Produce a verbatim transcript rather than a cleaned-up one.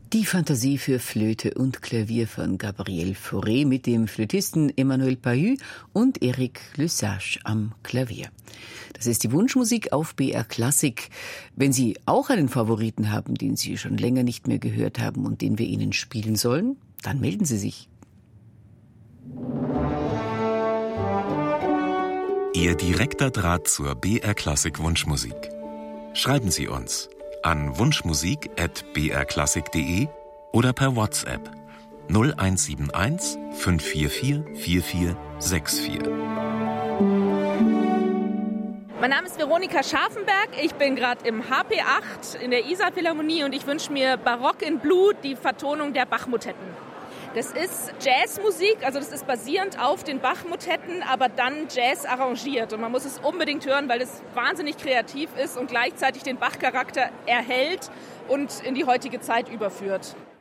Die Fantasie für Flöte und Klavier von Gabriel Fauré mit dem Flötisten Emmanuel Pahud und Eric Lesage am Klavier. Das ist die Wunschmusik auf B R Klassik. Wenn Sie auch einen Favoriten haben, den Sie schon länger nicht mehr gehört haben und den wir Ihnen spielen sollen, dann melden Sie sich. Ihr direkter Draht zur B R Klassik Wunschmusik. Schreiben Sie uns an wunschmusik at b r klassik punkt de oder per WhatsApp null eins sieben eins fünf vier vier vier vier sechs vier. Mein Name ist Veronika Scharfenberg, ich bin gerade im H P acht in der Isar Philharmonie und ich wünsche mir Barock in Blut, die Vertonung der Bach-Motetten. Das ist Jazzmusik, also das ist basierend auf den Bach-Motetten, aber dann Jazz arrangiert. Und man muss es unbedingt hören, weil es wahnsinnig kreativ ist und gleichzeitig den Bach-Charakter erhält und in die heutige Zeit überführt.